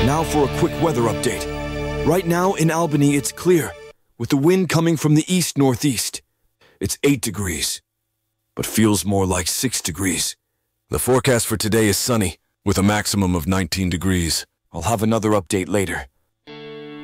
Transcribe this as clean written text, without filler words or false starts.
Now for a quick weather update. Right now in Albany it's clear, with the wind coming from the east-northeast. It's 8 degrees, but feels more like 6 degrees. The forecast for today is sunny, with a maximum of 19 degrees. I'll have another update later.